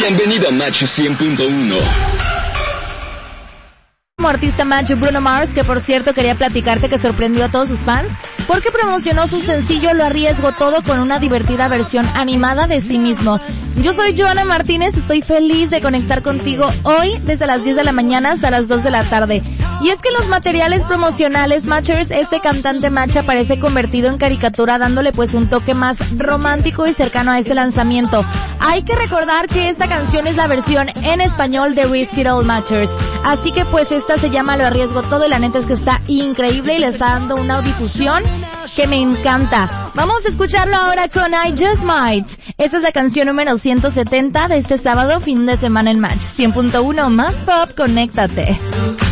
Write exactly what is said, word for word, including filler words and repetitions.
Bienvenido a Match cien punto uno. Como artista macho Bruno Mars, que por cierto quería platicarte que sorprendió a todos sus fans porque promocionó su sencillo Lo Arriesgo Todo con una divertida versión animada de sí mismo. Yo soy Joana Martínez, estoy feliz de conectar contigo hoy desde las diez de la mañana hasta las dos de la tarde. Y es que en los materiales promocionales Matchers, este cantante match aparece convertido en caricatura, dándole pues un toque más romántico y cercano a este lanzamiento. Hay que recordar que esta canción es la versión en español de Risk It All Matchers, así que pues esta se llama Lo Arriesgo Todo y la neta es que está increíble y le está dando una difusión que me encanta. Vamos a escucharlo ahora con I Just Might. Esta es la canción número ciento setenta de este sábado, fin de semana en Match cien punto uno, más pop, conéctate.